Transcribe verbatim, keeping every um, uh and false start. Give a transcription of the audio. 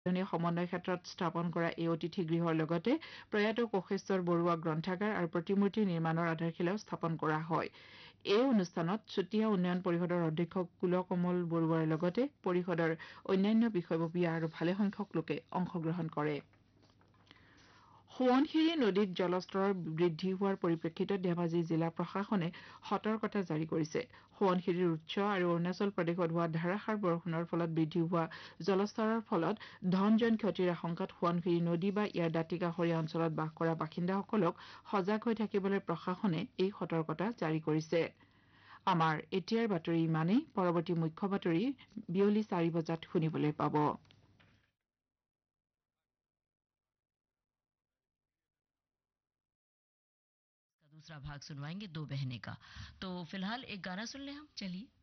সমন্বয় ক্ষেত্ৰত স্থাপন কৰা এই অতিথি গৃহৰ লগতে প্ৰয়াত কোষেশ্বৰ বৰুৱা গ্ৰন্থাগাৰ আৰু প্ৰতিমূৰ্তি নিৰ্মাণৰ আধাৰশিলাও স্থাপন কৰা হয়। এই অনুষ্ঠানত চুতীয়া উন্নয়ন পৰিষদৰ অধ্যক্ষ কুলকমল বৰুৱাৰ লগতে পৰিষদৰ অন্যান্য বিষয়ববীয়া আৰু ভালেসংখ্যক লোকে অংশগ্ৰহণ কৰে। সোৱণশিৰি নদীত জলস্তৰ বৃদ্ধি হোৱাৰ পৰিপ্ৰেক্ষিতত ধেমাজি জিলা প্ৰশাসনে সতৰ্কতা জাৰি কৰিছে। সোৱণশিৰিৰ উৎস আৰু অৰুণাচল প্ৰদেশত হোৱা ধাৰাসাৰ বৰষুণৰ ফলত বৃদ্ধি হোৱা জলস্তৰৰ ফলত ধনজন ক্ষতিৰ আশংকাত সোৱণশিৰি নদী বা ইয়াৰ দাঁতিকাষৰীয়া অঞ্চলত বাস কৰা বাসিন্দাসকলক সজাগ হৈ থাকিবলৈ প্ৰশাসনে এই সতৰ্কতা জাৰি কৰিছে। আমাৰ এতিয়াৰ বাতৰি ইমানেই। পৰৱৰ্তী মুখ্য বাতৰি বিয়লি চাৰি বজাত শুনিবলৈ পাব। दूसरा भाग सुनवाएंगे दो बहने का। तो फिलहाल एक गाना सुन ले हम, चलिए।